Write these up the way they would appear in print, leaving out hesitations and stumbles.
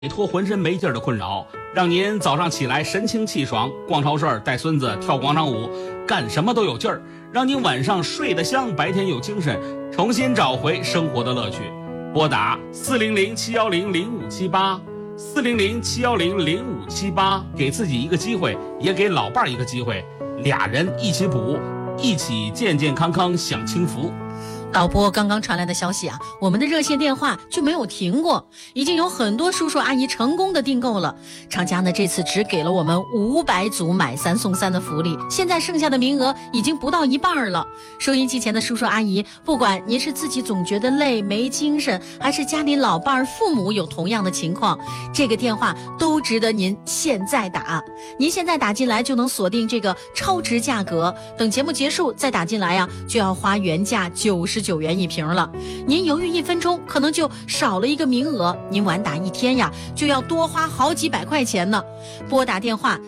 摆脱浑身没劲儿的困扰，让您早上起来神清气爽，逛超市、带孙子、跳广场舞，干什么都有劲儿，让您晚上睡得香，白天有精神，重新找回生活的乐趣。拨打400-710-0578，400-710-0578，给自己一个机会，也给老伴儿一个机会，俩人一起补，一起健健康康享清福。 导播刚刚传来的消息啊，我们的热线电话就没有停过，已经有很多叔叔阿姨成功的订购了。厂家呢这次只给了我们500组买3送3的福利，现在剩下的名额已经不到一半了。收音机前的叔叔阿姨，不管您是自己总觉得累没精神，还是家里老伴父母有同样的情况，这个电话都值得您现在打。您现在打进来就能锁定这个超值价格，等节目结束再打进来啊，就要花原价99元一瓶了。您犹豫1分钟，可能就少了一个名额，您晚打1天呀，就要多花好几百块钱呢。拨打电话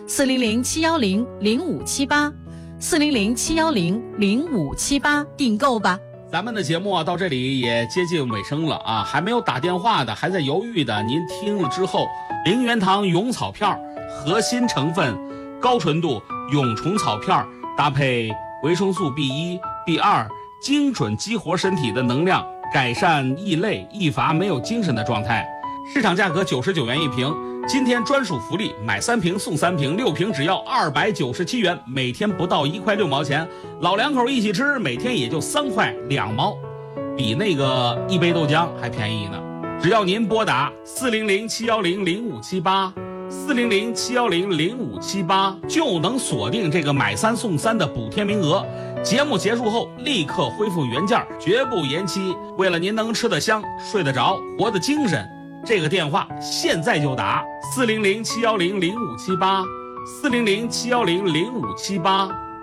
400-710-0578，400-710-0578，订购吧。 咱们的节目啊，到这里也接近尾声了啊！还没有打电话的，还在犹豫的，您听了之后，零元堂蛹草片，核心成分高纯度蛹虫草片，搭配维生素 B1、B2，精准激活身体的能量，改善易累易乏没有精神的状态。市场价格99元一瓶，今天专属福利，买3瓶送3瓶，6瓶只要297元，每天不到1块6毛钱，老两口一起吃，每天也就3块2毛，比那个一杯豆浆还便宜呢。只要您拨打400-710-0578，400-710-0578，就能锁定这个买3送3的补贴名额。节目结束后立刻恢复原价，绝不延期。为了您能吃得香、睡得着、活得精神，这个电话现在就打400-710-0578，400-710-0578。